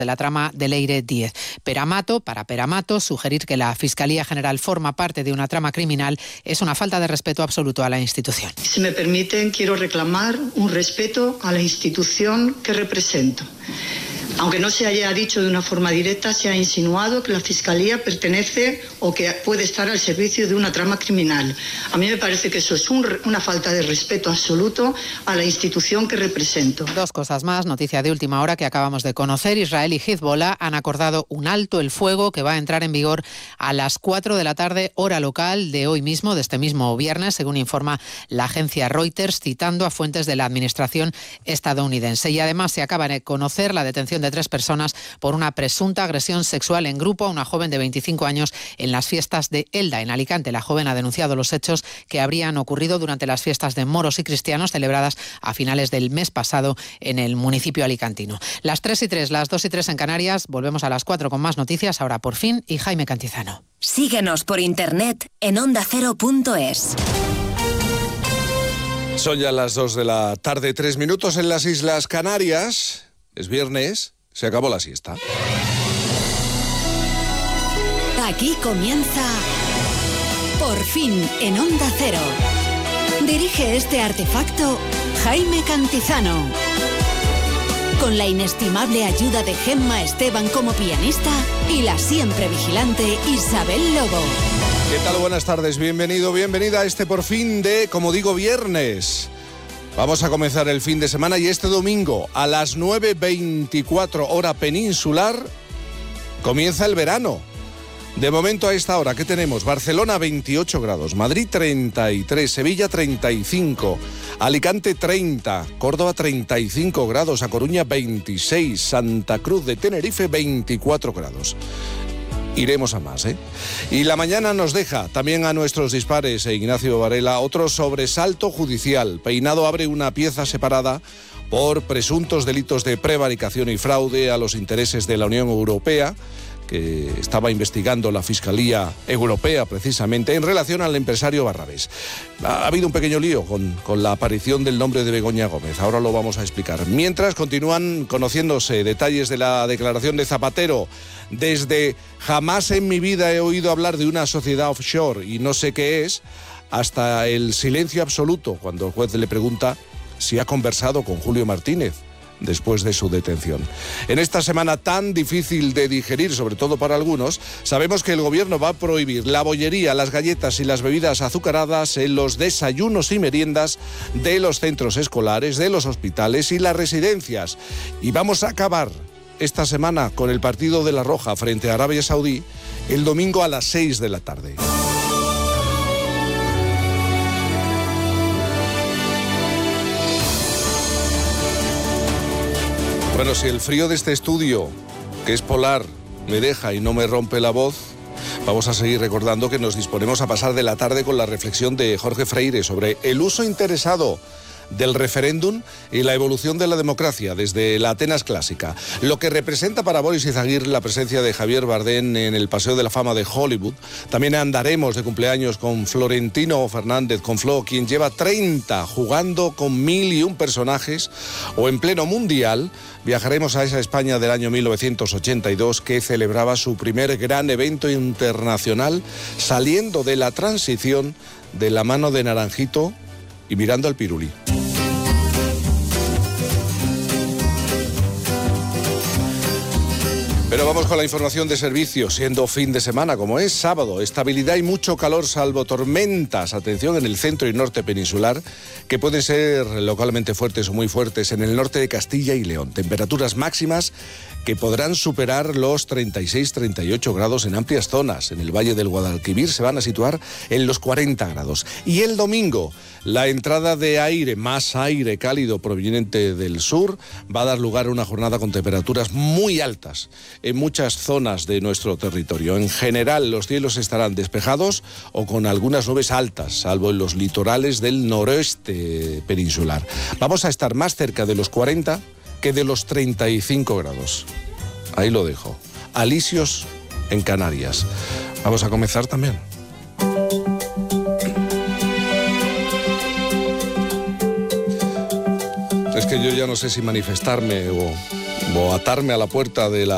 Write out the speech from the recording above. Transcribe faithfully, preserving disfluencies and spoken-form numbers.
de la trama de Leire diez. Peramato, para Peramato, sugerir que la Fiscalía General forma parte de una trama criminal es una falta de respeto absoluto a la institución. Si me permiten, quiero reclamar un respeto a la institución que represento. Aunque no se haya dicho de una forma directa, se ha insinuado que la Fiscalía pertenece o que puede estar al servicio de una trama criminal. A mí me parece que eso es un, una falta de respeto absoluto a la institución que represento. Dos cosas más, noticia de última hora que acabamos de conocer. Israel y Hezbollah han acordado un alto el fuego que va a entrar en vigor a las cuatro de la tarde, hora local de hoy mismo, de este mismo viernes, según informa la agencia Reuters, citando a fuentes de la administración estadounidense. Y además se acaba de conocer la detención de tres personas por una presunta agresión sexual en grupo a una joven de veinticinco años en las fiestas de Elda, en Alicante. La joven ha denunciado los hechos que habrían ocurrido durante las fiestas de moros y cristianos celebradas a finales del mes pasado en el municipio alicantino. Las tres y tres, las dos y tres en Canarias. Volvemos a las cuatro con más noticias, ahora por fin, y Jaime Cantizano. Síguenos por internet en onda cero punto es. Son ya las dos de la tarde, tres minutos en las Islas Canarias. Es viernes, se acabó la siesta. Aquí comienza Por fin en Onda Cero. Dirige este artefacto Jaime Cantizano. Con la inestimable ayuda de Gemma Esteban como pianista y la siempre vigilante Isabel Lobo. ¿Qué tal? Buenas tardes, bienvenido, bienvenida a este Por fin de, como digo, viernes. Vamos a comenzar el fin de semana y este domingo a las nueve veinticuatro hora peninsular comienza el verano. De momento a esta hora, ¿qué tenemos? Barcelona veintiocho grados, Madrid treinta y tres, Sevilla treinta y cinco, Alicante treinta, Córdoba treinta y cinco grados, A Coruña veintiséis, Santa Cruz de Tenerife veinticuatro grados. Iremos a más, ¿eh? Y la mañana nos deja también a nuestros dispares e Ignacio Varela otro sobresalto judicial. Peinado abre una pieza separada por presuntos delitos de prevaricación y fraude a los intereses de la Unión Europea, que estaba investigando la Fiscalía Europea precisamente en relación al empresario Barrabés. Ha habido un pequeño lío con, con la aparición del nombre de Begoña Gómez, ahora lo vamos a explicar. Mientras continúan conociéndose detalles de la declaración de Zapatero, desde jamás en mi vida he oído hablar de una sociedad offshore y no sé qué es, hasta el silencio absoluto cuando el juez le pregunta si ha conversado con Julio Martínez después de su detención. En esta semana tan difícil de digerir, sobre todo para algunos, sabemos que el gobierno va a prohibir la bollería, las galletas y las bebidas azucaradas en los desayunos y meriendas de los centros escolares, de los hospitales y las residencias. Y vamos a acabar esta semana con el partido de La Roja frente a Arabia Saudí el domingo a las seis de la tarde. Bueno, si el frío de este estudio, que es polar, me deja y no me rompe la voz, vamos a seguir recordando que nos disponemos a pasar de la tarde con la reflexión de Jorge Freire sobre el uso interesado del referéndum y la evolución de la democracia desde la Atenas clásica. Lo que representa para Boris Izaguirre la presencia de Javier Bardem en el Paseo de la Fama de Hollywood. También andaremos de cumpleaños con Florentino Fernández, con Flo, quien lleva treinta jugando con mil y un personajes, o en pleno mundial viajaremos a esa España del año mil novecientos ochenta y dos que celebraba su primer gran evento internacional saliendo de la transición de la mano de Naranjito y mirando al Pirulí. Pero vamos con la información de servicio, siendo fin de semana como es sábado. Estabilidad y mucho calor salvo tormentas. Atención en el centro y norte peninsular, que pueden ser localmente fuertes o muy fuertes en el norte de Castilla y León. Temperaturas máximas que podrán superar los treinta y seis a treinta y ocho grados en amplias zonas. En el Valle del Guadalquivir se van a situar en los cuarenta grados. Y el domingo, la entrada de aire, más aire cálido proveniente del sur, va a dar lugar a una jornada con temperaturas muy altas en muchas zonas de nuestro territorio. En general, los cielos estarán despejados o con algunas nubes altas, salvo en los litorales del noroeste peninsular. Vamos a estar más cerca de los cuarenta que de los treinta y cinco grados. Ahí lo dejo. Alisios en Canarias. Vamos a comenzar también. Es que yo ya no sé si manifestarme o, o atarme a la puerta de la